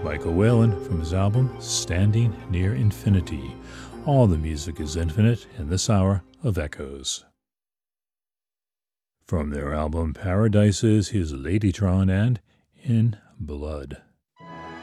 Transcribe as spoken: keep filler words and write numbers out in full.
Michael Whalen from his album Standing Near Infinity. All the music is infinite in this hour of Echoes. From their album Paradises, here's Ladytron and In Blood.